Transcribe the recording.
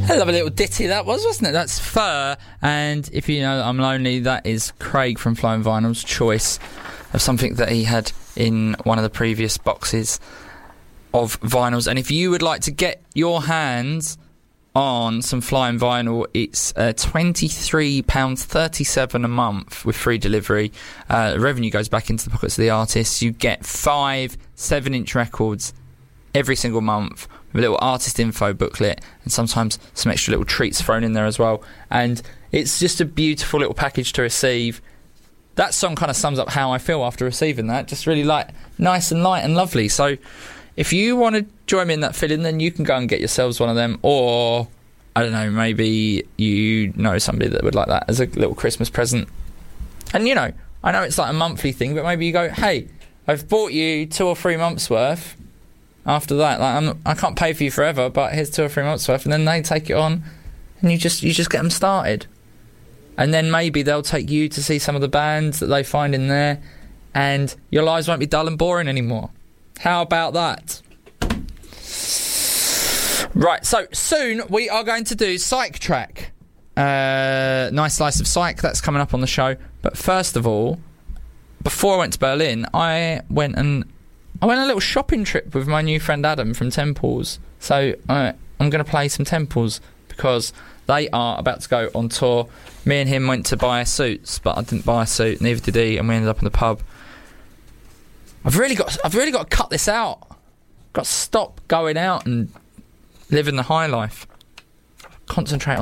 A lovely little ditty that was, wasn't it? That's Fur, and If You Know That I'm Lonely, that is Craig from Flying Vinyl's choice of something that he had in one of the previous boxes of vinyls. And if you would like to get your hands on some Flying Vinyl, it's £23.37 a month with free delivery. The revenue goes back into the pockets of the artists. You get 5 7-inch records every single month with a little artist info booklet and sometimes some extra little treats thrown in there as well. And it's just a beautiful little package to receive. That song kind of sums up how I feel after receiving that. Just really nice and light and lovely. So if you want to join me in that feeling, then you can go and get yourselves one of them. Or, I don't know, maybe you know somebody that would like that as a little Christmas present. And, you know, I know it's like a monthly thing, but maybe you go, hey, I've bought you 2 or 3 months worth. After that, I can't pay for you forever, but here's 2 or 3 months worth. And then they take it on and you just get them started. And then maybe they'll take you to see some of the bands that they find in there, and your lives won't be dull and boring anymore. How about that? Right, so soon we are going to do Psych Track. Nice slice of Psych, that's coming up on the show. But first of all, before I went to Berlin, I went on a little shopping trip with my new friend Adam from Temples. So I'm going to play some Temples because they are about to go on tour. Me and him went to buy suits, but I didn't buy a suit, neither did he, and we ended up in the pub. I've really got to cut this out. Got to stop going out and living the high life. Concentrate